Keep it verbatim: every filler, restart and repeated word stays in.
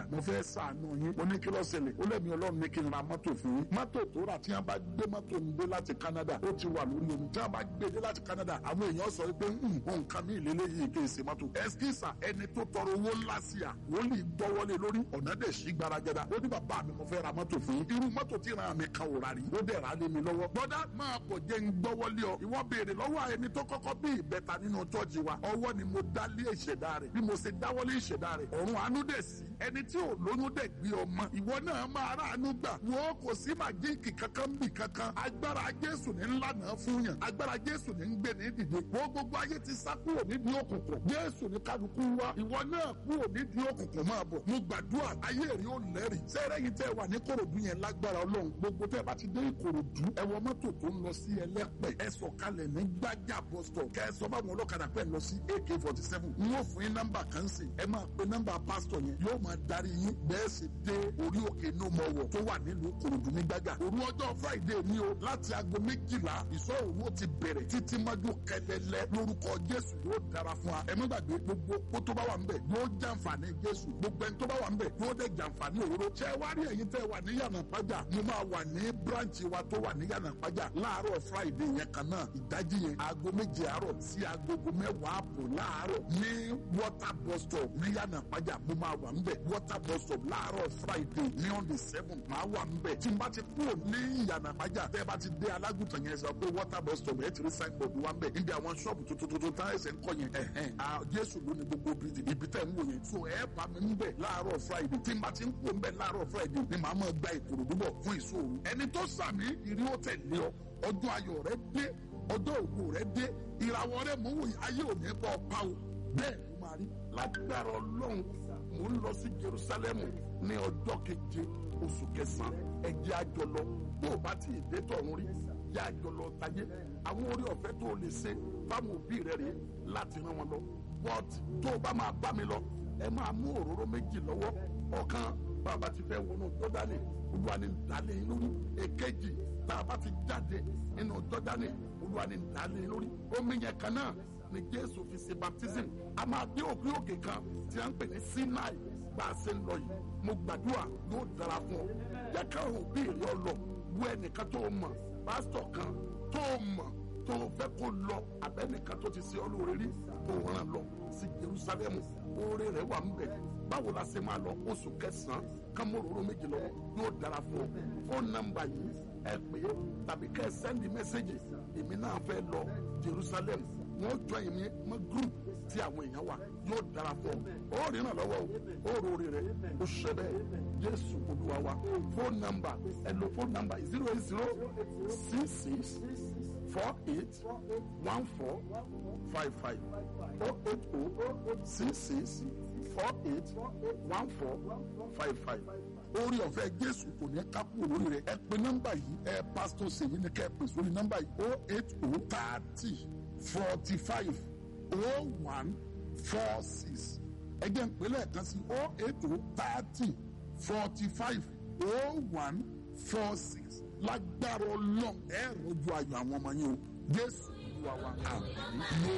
mo fẹ́ ṣàánú yín mo ní kí ló ṣẹlẹ̀ ó lẹ́mi ọlọ́run ní kí n ra mọ́tò fún yín mọ́tò tó rà tí wọ́n bá gbé mọ́tò ń dé láti Canada ó ti wà lórí omi tí wọ́n bá gbé dé láti Canada àwọn èèyàn sọ pé nǹkan mi ìlélẹ́yìí kì í ṣe mọ́tò ẹsikísà ẹni tó tọrọ owó ńlá sí à wọ́n lè gbọ́wọ́lé lórí ọ̀nà dẹ̀ sí gbaragada ó ní bàbá mi mo fẹ́ ra mọ́tò fún yín irú mọ́tò tí ràn mí kan ò rà rí ó dẹ̀ rà lé mi lọ́wọ́ gbọ́dá máa pọ̀ jẹ́ ń gbọ́wọ́lé ọ ìwọ béèrè lọ́wọ́ ẹni tó kọ́kọ́ bí ìbẹ́ta nínú chọ́ọ̀chì wa ọwọ́ ni mo dá lé ìṣẹ̀dá rẹ̀ bí mo ṣe dáwọ́lé ìṣẹ̀dá rẹ̀ ọ̀run àánú dẹ̀ sí ẹni tí ò lóyún dẹ̀ gbé ọmọ ìwọ náà máa ráàánú gbà wo kò sí màjíìkì kankan bì kankan agbára Jésù ní ńlá náà fún yàn agbára Jésù ní ń gbé ní dìde wo gbogbo ayé ti sá kúrò nídìí òkùnkùn Jésù ní kálukú wa ìwọ náà kúrò nídìí òkùnkùn máa bọ̀ mo gbàdúrà ayé rí ó lẹ́rìí sẹ́rẹ́ yìí tẹ́ wà ní Kòròdú yẹn lágbára Ọlọ́run gbogbo tẹ́ bá ti dé Ìkòròdú ẹ wọ mọ́tò tó ń lọ sí Ẹlẹ́pẹ̀ ẹ sọ̀kalẹ̀ ní Gbájà bus stop kẹ́ ẹ sọ báwọn ọlọ́kadà pẹ́ lọ sí A K forty seven n ó fún yín nọ́mbà kan sí ẹ máa pe nọ́mbà pásítọ̀ yẹn yóò máa darí yín bẹ́ẹ̀ sì dé orí òkè no more war tó wà nílùú Kòròdú ní Gbájà òru ọjọ́ Friday ni o láti aago méjìlá ìsọ̀ òru ó ti bẹ̀rẹ̀ títí mọ́jú kẹlẹ́lẹ́ lórúkọ Jésù yóò dára fún wa ẹ má gbàgbé gbogbo kó tó bá wà ńbẹ̀ yóò jàǹfààní Jésù gbogbo ẹni tó bá wà ńbẹ̀ yóò dẹ̀ jàǹfààní òróró ṣé wá rí ẹ̀yin tẹ́ wà ní Yànà Pájà mo máa wà ní branch wa tó wà ní Yànà Pájà láàárọ̀ Friday yẹn kan náà ìdájí yẹn aago méje àárọ̀ sí agogo mẹ́wàá àbọ̀ láàárọ̀ ní water bus stop ní Yànà Pájà mo máa wà ńbẹ̀ water bus stop láàárọ̀ Friday ní on the seven máa wà ńbẹ̀ tí n bá ti kúrò ní Yànà Pájà tẹ́ bá ti dé Alágùntàn yẹn sọ pé water bus stop ẹ̀ ti rí signboard wa ńbẹ̀ níbi àwọn ṣọ́ọ̀bù tuntun tá ẹsẹ̀ ń kọ́ yẹn ẹ̀hẹ́n Jésù ló ní gbogbo ibi tẹ́ ń wò yẹn so ẹ̀ bá mi ńbẹ̀ láàárọ̀ Friday tí n bá ti ń kó ńbẹ̀ láàárọ̀ Friday ni màá máa gba Ìkòròdú bọ̀ fún ìṣòro ẹni tó sàmì ìrí ó tẹ̀lé ọ ọjọ́ ayọ̀ rẹ dé ọjọ́ ògo rẹ dé ìràwọ̀ rẹ mọ̀ wò ayé òní bọ̀ pa o bẹ́ẹ̀ ló máa rí lágbára Ọlọ́run mò ń lọ sí Jerusalem ní ọjọ́ keje oṣù kẹsàn-án ẹ jẹ́ a jọ lọ tó o bá ti dé tọ̀run rí jẹ́ a jọ lọ tayé àwọn orí ọ̀fẹ́ tó o lè ṣe fáwọn òbí rẹ rèé láti rán wọn lọ but tó o bá máa bá mi lọ ẹ máa mú òróró méjì lọ́wọ́ ọ̀kan bàbá ti fẹ́ wọnú Jọ́dánì Olúwa ni dálé lórí èkejì tá a bá ti jáde nínú Jọ́dánì Olúwa ni dálé lórí omi yẹn kan náà ni Jésù fi ṣe baptism a máa dé òkè òkè kan tí a ń pè ní Sinai bá a ṣe ń lọ yìí mo gbàdúrà yóò dára fún ọ jẹ́ káwọn òbí rẹ lọ wo ẹnìkan tó mọ̀ pásítọ̀ kan tó mọ̀ tó fẹ́ kó lọ abẹ́nìkan tó ti ṣe olóore rí tó ràn lọ sí Jerusalem oore rẹ̀ wà ń bẹ̀ báwo la ṣe máa lọ oṣù kẹsàn-án kámóróró méjì lọ́wọ́ yóò dára fún ọ fóònù nọ́mbà yìí ẹ pè é tàbí kẹ́ ẹ sẹ́ndì mẹ́sẹ́gì èmi náà fẹ́ lọ Jerusalem wọ́n jọ èmi mọ́ group tí àwọn èèyàn wà yóò dára fún ọ ó rìnnà lọ́wọ́ o ó rori rẹ̀ ó ṣe bẹ́ẹ̀ Jésù Olúwa wa fóònù nọ́mbà ẹ lo fóònù nọ́mbà zero eight zero six six four eight one four five five oh eight oh six six four eight one four five five. orí ọ̀fẹ́ Jésù kò ní ká kúrò lórí rẹ̀ ẹ pè nọ́mbà yìí ẹ pásítọ̀ Ṣèyí ni kẹ́ ẹ pè sórí nọ́mbà yìí oh eight oh thirty forty five oh one four six ẹgbẹ́ ń pè lẹ́ẹ̀kan sí oh eight oh thirty forty five oh one four six lágbára Ọlọ́run ẹ rọ̀jò ayọ̀ àwọn ọmọ yín o Jésù Olúwa wa àmín.